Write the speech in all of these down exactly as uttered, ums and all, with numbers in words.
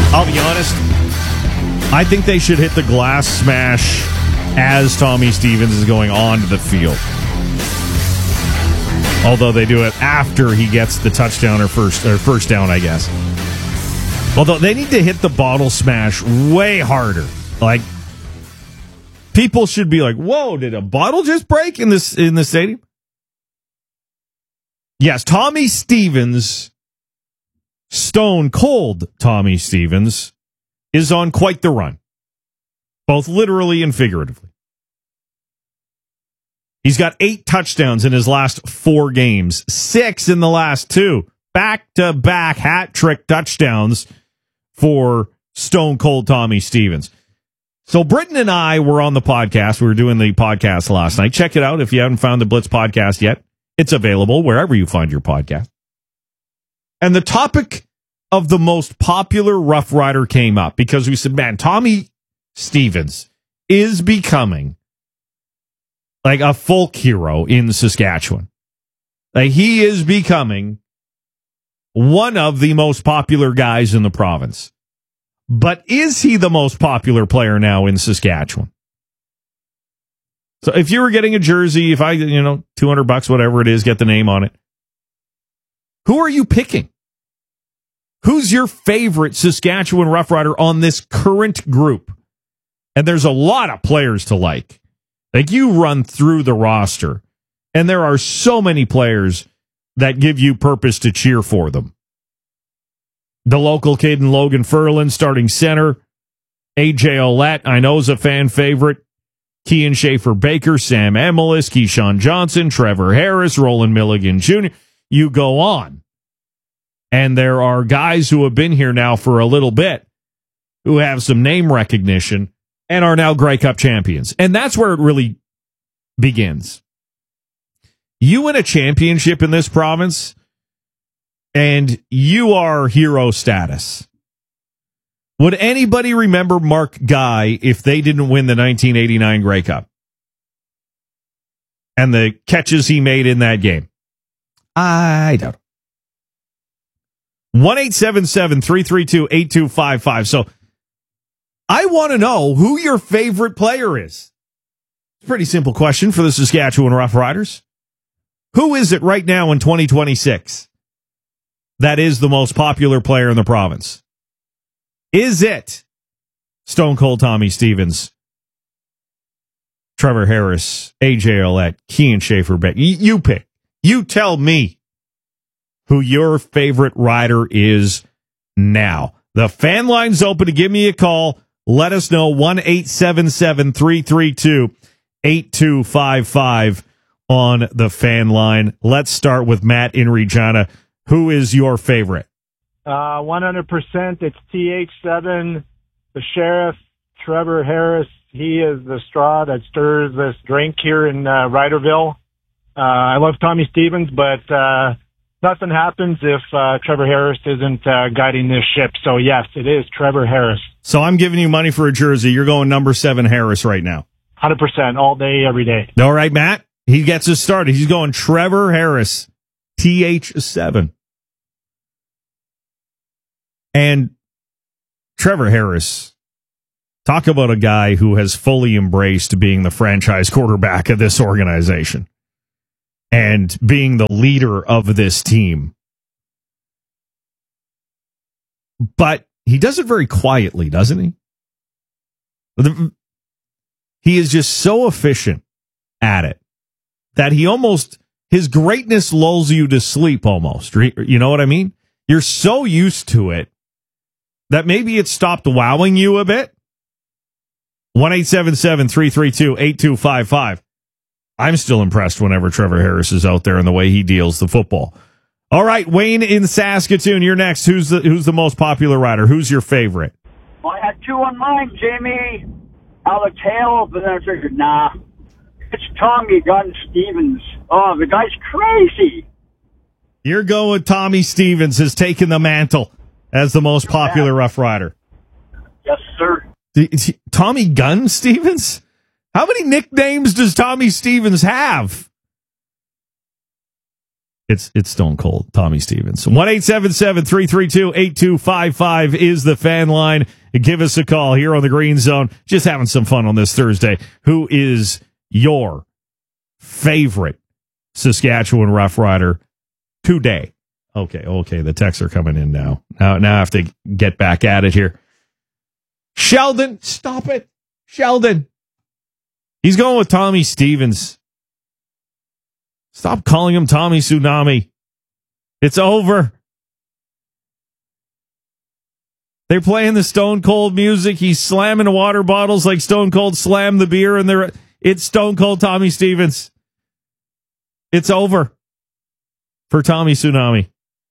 I'll be honest, I think they should hit the glass smash as Tommy Stevens is going onto the field. Although they do it after he gets the touchdown or first or first down, I guess. Although they need to hit the bottle smash way harder. Like, people should be like, whoa, did a bottle just break in this in the stadium? Yes, Tommy Stevens, stone cold Tommy Stevens, is on quite the run. Both literally and figuratively. He's got eight touchdowns in his last four games, six in the last two. Back-to-back hat-trick touchdowns for Stone Cold Tommy Stevens. So Britton and I were on the podcast. We were doing the podcast last night. Check it out if you haven't found the Blitz podcast yet. It's available wherever you find your podcast. And the topic of the most popular Rough Rider came up because we said, man, Tommy Stevens is becoming like a folk hero in Saskatchewan. Like, he is becoming one of the most popular guys in the province. But is he the most popular player now in Saskatchewan? So if you were getting a jersey, if I, you know, two hundred bucks, whatever it is, get the name on it. Who are you picking? Who's your favorite Saskatchewan Rough Rider on this current group? And there's a lot of players to like. Like, you run through the roster, and there are so many players that give you purpose to cheer for them. The local kid in Logan Furlan, starting center. A J Olette, I know, is a fan favorite. Kean Schaefer-Baker, Sam Emelis, Keyshawn Johnson, Trevor Harris, Roland Milligan Junior You go on. And there are guys who have been here now for a little bit who have some name recognition and are now Grey Cup champions. And that's where it really begins. You win a championship in this province, and you are hero status. Would anybody remember Mark Guy if they didn't win the nineteen eighty-nine Grey Cup? And the catches he made in that game? I doubt it. one eight seven seven, three three two, eight two five five. So I want to know who your favorite player is. It's a pretty simple question for the Saskatchewan Rough Riders. Who is it right now in twenty twenty-six that is the most popular player in the province? Is it Stone Cold Tommy Stevens, Trevor Harris, A J Olette, Kean Schaefer-Baker? You pick. You tell me who your favorite rider is now. The fan line's open to give me a call. Let us know. one eight seven seven, three three two, eight two five five on the fan line. Let's start with Matt in Regina. Who is your favorite? Uh, one hundred percent. It's T H seven, the sheriff, Trevor Harris. He is the straw that stirs this drink here in uh, Riderville. Uh, I love Tommy Stevens, but uh, nothing happens if uh, Trevor Harris isn't uh, guiding this ship. So, yes, it is Trevor Harris. So I'm giving you money for a jersey. You're going number seven Harris right now. one hundred percent, all day, every day. All right, Matt. He gets us started. He's going Trevor Harris, T H seven. And Trevor Harris, talk about a guy who has fully embraced being the franchise quarterback of this organization and being the leader of this team. But he does it very quietly, doesn't he? He is just so efficient at it that he almost, his greatness lulls you to sleep almost. You know what I mean? You're so used to it that maybe it stopped wowing you a bit. one eight seven seven, three three two, eight two five five. I'm still impressed whenever Trevor Harris is out there and the way he deals the football. All right, Wayne in Saskatoon, you're next. Who's the who's the most popular rider? Who's your favorite? Well, I had two on mine, Jamie. Alex Hale, but then I figured, nah, it's Tommy Gunn Stevens. Oh, the guy's crazy. You're going with Tommy Stevens has taken the mantle as the most popular Rough Rider. Yes, sir. Tommy Gunn Stevens? How many nicknames does Tommy Stevens have? It's it's Stone Cold Tommy Stevens. one eight seven seven, three three two, eight two five five is the fan line. Give us a call here on the Green Zone. Just having some fun on this Thursday. Who is your favorite Saskatchewan Rough Rider today? Okay, okay, the texts are coming in now. Now, now I have to get back at it here. Sheldon, stop it. Sheldon. He's going with Tommy Stevens. Stop calling him Tommy Tsunami. It's over. They're playing the Stone Cold music. He's slamming water bottles like Stone Cold slammed the beer, and they're it's Stone Cold Tommy Stevens. It's over for Tommy Tsunami.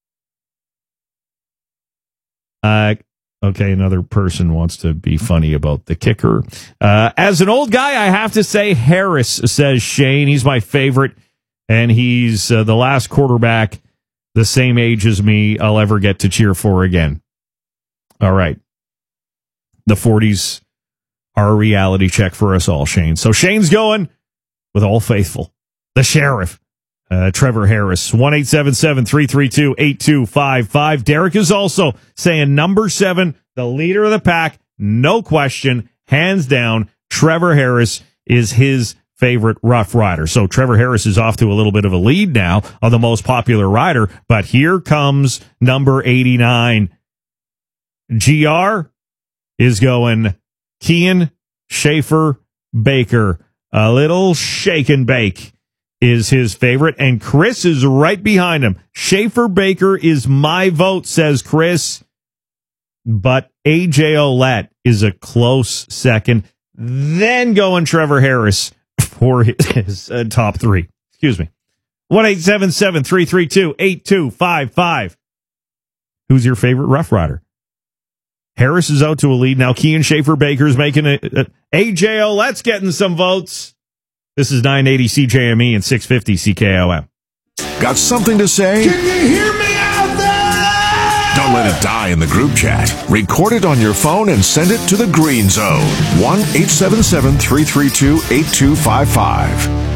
Uh, okay, another person wants to be funny about the kicker. Uh, as an old guy, I have to say Harris, says Shane. He's my favorite, and he's uh, the last quarterback the same age as me I'll ever get to cheer for again. All right. The forties are a reality check for us all, Shane. So Shane's going with All Faithful. The Sheriff, uh, Trevor Harris, one eight seven seven, three three two, eight two five five. Derek is also saying number seven, the leader of the pack, no question, hands down, Trevor Harris is his favorite Rough Rider. So Trevor Harris is off to a little bit of a lead now on the most popular rider, but here comes number eighty-nine. G R is going Kean, Schaefer, Baker. A little shake and bake is his favorite, and Chris is right behind him. Schaefer Baker is my vote, says Chris, but A J Ouellette is a close second. Then going Trevor Harris for his, his uh, top three. Excuse me. one eight seven seven, three three two, eight two five five. Who's your favorite Rough Rider? Harris is out to a lead. Now Kean Schaefer Baker's making it. Uh, A J Ouellette's getting some votes. This is nine eighty C J M E and six fifty C K O M. Got something to say? Can you hear me out there? Don't let it die in the group chat. Record it on your phone and send it to the Green Zone. one eight seven seven, three three two, eight two five five.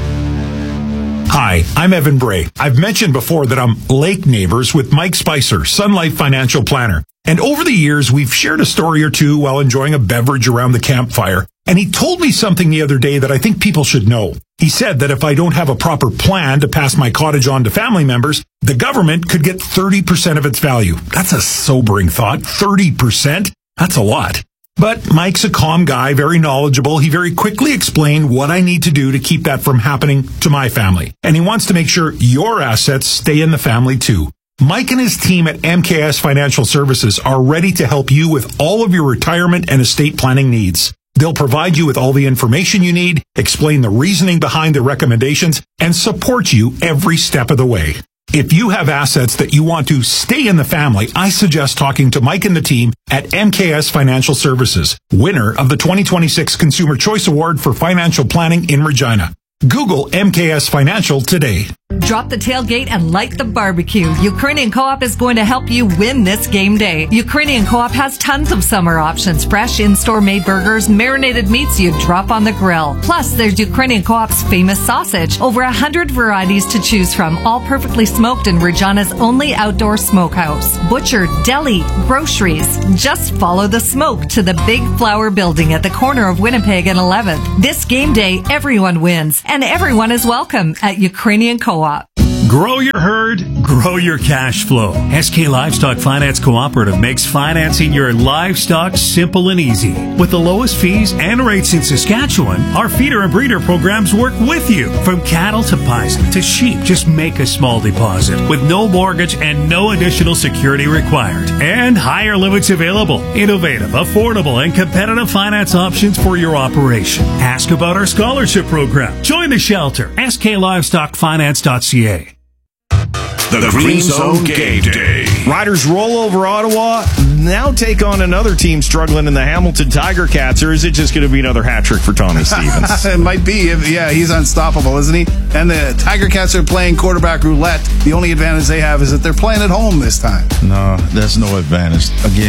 Hi, I'm Evan Bray. I've mentioned before that I'm lake neighbors with Mike Spicer, Sun Life Financial Planner. And over the years, we've shared a story or two while enjoying a beverage around the campfire. And he told me something the other day that I think people should know. He said that if I don't have a proper plan to pass my cottage on to family members, the government could get thirty percent of its value. That's a sobering thought. thirty percent? That's a lot. But Mike's a calm guy, very knowledgeable. He very quickly explained what I need to do to keep that from happening to my family. And he wants to make sure your assets stay in the family too. Mike and his team at M K S Financial Services are ready to help you with all of your retirement and estate planning needs. They'll provide you with all the information you need, explain the reasoning behind the recommendations, and support you every step of the way. If you have assets that you want to stay in the family, I suggest talking to Mike and the team at M K S Financial Services, winner of the twenty twenty-six Consumer Choice Award for Financial Planning in Regina. Google M K S Financial today. Drop the tailgate and light the barbecue. Ukrainian Co-op is going to help you win this game day. Ukrainian Co-op has tons of summer options. Fresh in-store made burgers, marinated meats you drop on the grill. Plus, there's Ukrainian Co-op's famous sausage. Over a hundred varieties to choose from, all perfectly smoked in Regina's only outdoor smokehouse. Butcher, deli, groceries. Just follow the smoke to the Big Flower Building at the corner of Winnipeg and eleventh. This game day, everyone wins, and everyone is welcome at Ukrainian Co-op. Grow your herd, grow your cash flow. S K Livestock Finance Cooperative makes financing your livestock simple and easy. With the lowest fees and rates in Saskatchewan, our feeder and breeder programs work with you. From cattle to bison to sheep, just make a small deposit with no mortgage and no additional security required. And higher limits available. Innovative, affordable, and competitive finance options for your operation. Ask about our scholarship program. Join the shelter. S K livestock finance dot c a. The Green Zone Game Day. Riders roll over Ottawa, now take on another team struggling in the Hamilton Tiger Cats, or is it just going to be another hat trick for Tommy Stevens? It might be. Yeah, he's unstoppable, isn't he? And the Tiger Cats are playing quarterback roulette. The only advantage they have is that they're playing at home this time. No, there's no advantage. Again,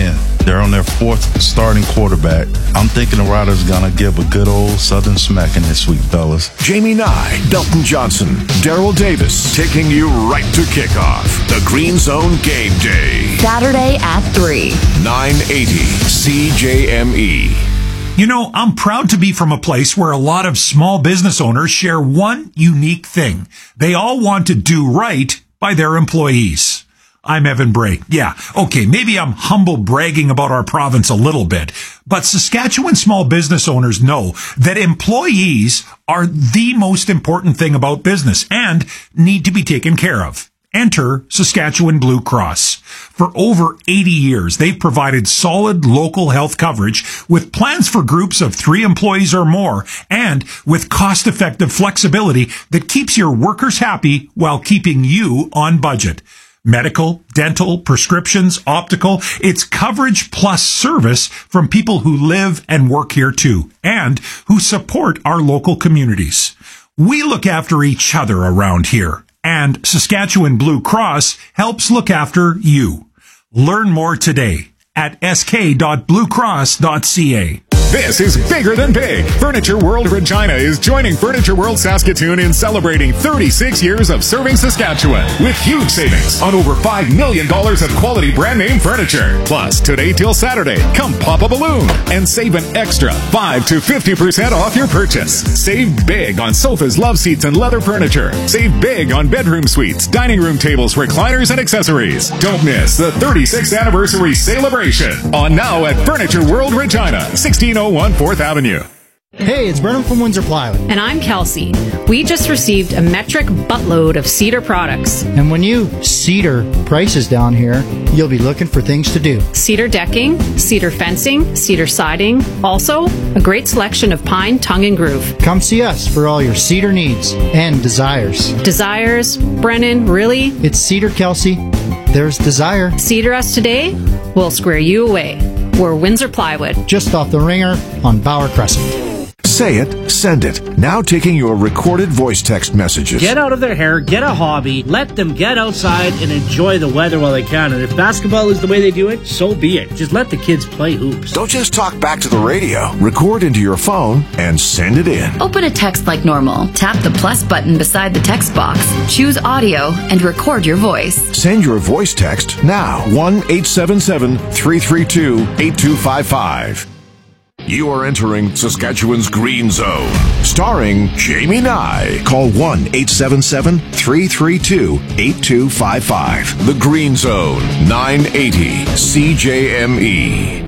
They're on their fourth starting quarterback. I'm thinking the Riders gonna give a good old Southern smacking this week, fellas. Jamie Nye, Belton Johnson, Daryl Davis, taking you right to kickoff. The Green Zone Game Day. Saturday at three. nine eighty C J M E. You know, I'm proud to be from a place where a lot of small business owners share one unique thing. They all want to do right by their employees. I'm Evan Bray. Yeah, okay, maybe I'm humble bragging about our province a little bit, but Saskatchewan small business owners know that employees are the most important thing about business and need to be taken care of. Enter Saskatchewan Blue Cross. For over eighty years, they've provided solid local health coverage with plans for groups of three employees or more and with cost-effective flexibility that keeps your workers happy while keeping you on budget. Medical, dental, prescriptions, optical, it's coverage plus service from people who live and work here too and who support our local communities. We look after each other around here. And Saskatchewan Blue Cross helps look after you. Learn more today at s k dot blue cross dot c a. This is bigger than big. Furniture World Regina is joining Furniture World Saskatoon in celebrating thirty-six years of serving Saskatchewan with huge savings on over five million dollars of quality brand name furniture. Plus, today till Saturday, come pop a balloon and save an extra five to fifty percent off your purchase. Save big on sofas, love seats, and leather furniture. Save big on bedroom suites, dining room tables, recliners, and accessories. Don't miss the thirty-sixth anniversary celebration on now at Furniture World Regina, sixteen oh one fourth Avenue. Hey, it's Brennan from Windsor Plywood. And I'm Kelsey. We just received a metric buttload of cedar products. And when you cedar prices down here, you'll be looking for things to do. Cedar decking, cedar fencing, cedar siding. Also, a great selection of pine, tongue, and groove. Come see us for all your cedar needs and desires. Desires? Brennan, really? It's Cedar, Kelsey. There's desire. Cedar us today, we'll square you away. We're Windsor Plywood. Just off the ringer on Bauer Crescent. Say it, send it. Now taking your recorded voice text messages. Get out of their hair, get a hobby, let them get outside and enjoy the weather while they can. And if basketball is the way they do it, so be it. Just let the kids play hoops. Don't just talk back to the radio. Record into your phone and send it in. Open a text like normal. Tap the plus button beside the text box. Choose audio and record your voice. Send your voice text now. one eight seven seven, three three two, eight two five five. You are entering Saskatchewan's Green Zone, starring Jamie Nye. Call one eight seven seven, three three two, eight two five five. The Green Zone, nine eighty C J M E.